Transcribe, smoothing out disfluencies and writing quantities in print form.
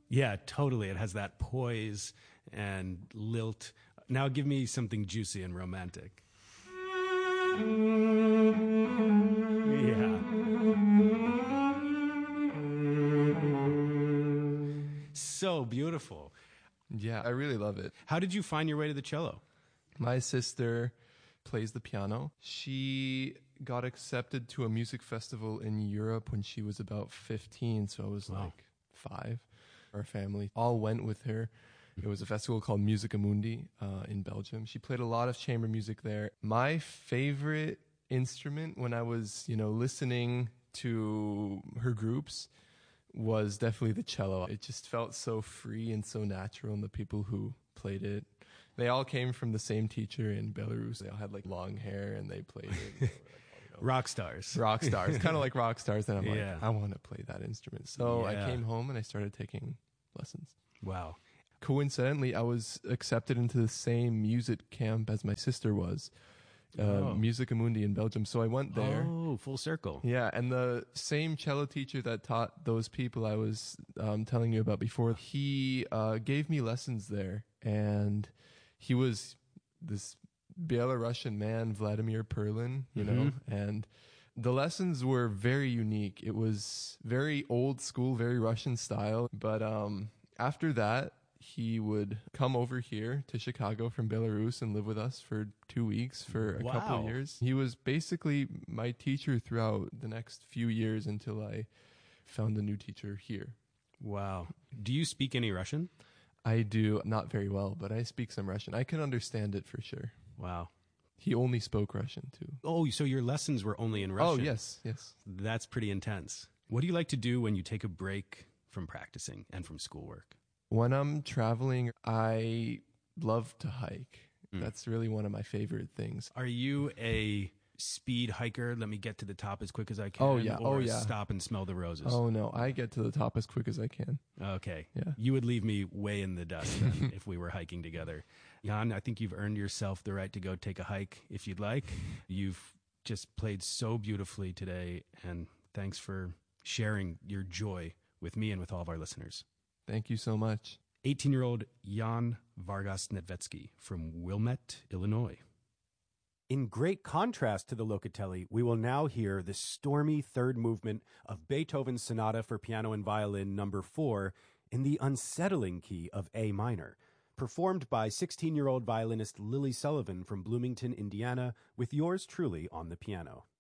Yeah, totally. It has that poise and lilt. Now give me something juicy and romantic. Yeah. So beautiful. Yeah, I really love it. How did you find your way to the cello? My sister plays the piano. She got accepted to a music festival in Europe when she was about 15, so I was like 5. Our family all went with her. It was a festival called Musica Mundi in Belgium. She played a lot of chamber music there. My favorite instrument when I was, listening to her groups was definitely the cello. It just felt so free and so natural, and the people who played it, they all came from the same teacher in Belarus. They all had like long hair and they played it. Rock stars. Rock stars, kind of like rock stars. And I'm like, I want to play that instrument. So I came home and I started taking lessons. Wow. Coincidentally, I was accepted into the same music camp as my sister was, Musica Mundi in Belgium. So I went there. Oh, full circle. Yeah, and the same cello teacher that taught those people I was telling you about before, he gave me lessons there. And he was this Belarusian man, Vladimir Perlin, you know, and the lessons were very unique. It was very old school, very Russian style. But after that, he would come over here to Chicago from Belarus and live with us for 2 weeks for a couple of years. He was basically my teacher throughout the next few years until I found a new teacher here. Wow. Do you speak any Russian? I do, not very well, but I speak some Russian. I can understand it for sure. Wow. He only spoke Russian too. Oh, so your lessons were only in Russian? Oh, yes. That's pretty intense. What do you like to do when you take a break from practicing and from schoolwork? When I'm traveling, I love to hike. That's really one of my favorite things. Are you a speed hiker? Let me get to the top as quick as I can. Oh, yeah. Or stop and smell the roses? Oh, no. I get to the top as quick as I can. Okay. Yeah. You would leave me way in the dust then if we were hiking together. Jan, I think you've earned yourself the right to go take a hike if you'd like. You've just played so beautifully today, and thanks for sharing your joy with me and with all of our listeners. Thank you so much. 18-year-old Jan Vargas Nedvetsky from Wilmette, Illinois. In great contrast to the Locatelli, we will now hear the stormy third movement of Beethoven's Sonata for Piano and Violin No. 4 in the unsettling key of A minor, performed by 16-year-old violinist Lily Sullivan from Bloomington, Indiana, with yours truly on the piano.